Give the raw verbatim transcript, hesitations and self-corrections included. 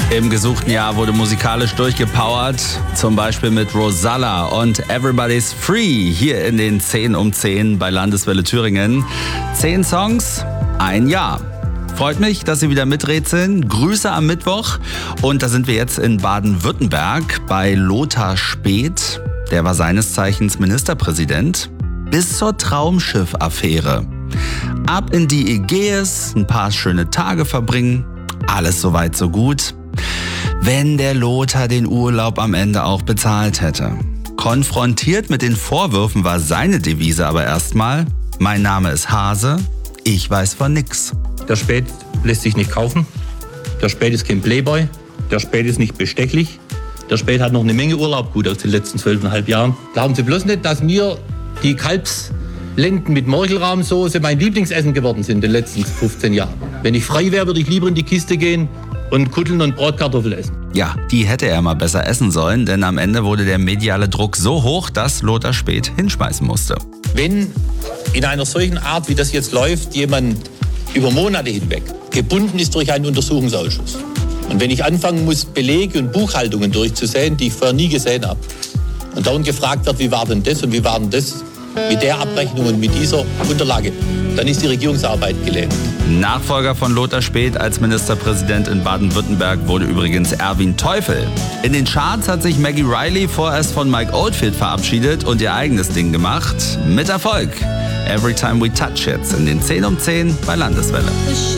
Im gesuchten Jahr wurde musikalisch durchgepowert, zum Beispiel mit Rosalla und Everybody's Free hier in den zehn um zehn bei Landeswelle Thüringen. Zehn Songs, ein Jahr. Freut mich, dass Sie wieder miträtseln. Grüße am Mittwoch. Und da sind wir jetzt in Baden-Württemberg bei Lothar Späth. Der war seines Zeichens Ministerpräsident. Bis zur Traumschiff-Affäre. Ab in die Ägäis, ein paar schöne Tage verbringen. Alles soweit so gut. Wenn der Lothar den Urlaub am Ende auch bezahlt hätte. Konfrontiert mit den Vorwürfen war seine Devise aber erstmal: Mein Name ist Hase, ich weiß von nix. Der Späth lässt sich nicht kaufen. Der Späth ist kein Playboy. Der Späth ist nicht bestechlich. Der Späth hat noch eine Menge Urlaub gut aus den letzten zwölfeinhalb Jahren. Glauben Sie bloß nicht, dass mir die Kalbslenden mit Morchelrahmsoße mein Lieblingsessen geworden sind in den letzten fünfzehn Jahren. Wenn ich frei wäre, würde ich lieber in die Kiste gehen und Kutteln und Bratkartoffeln essen. Ja, die hätte er mal besser essen sollen, denn am Ende wurde der mediale Druck so hoch, dass Lothar Späth hinschmeißen musste. Wenn in einer solchen Art, wie das jetzt läuft, jemand über Monate hinweg gebunden ist durch einen Untersuchungsausschuss und wenn ich anfangen muss, Belege und Buchhaltungen durchzusehen, die ich vorher nie gesehen habe, und dauernd gefragt wird, wie war denn das und wie war denn das mit der Abrechnung und mit dieser Unterlage, dann ist die Regierungsarbeit gelähmt. Nachfolger von Lothar Späth als Ministerpräsident in Baden-Württemberg wurde übrigens Erwin Teufel. In den Charts hat sich Maggie Reilly vorerst von Mike Oldfield verabschiedet und ihr eigenes Ding gemacht. Mit Erfolg. Every Time We Touch jetzt in den zehn um zehn bei Landeswelle.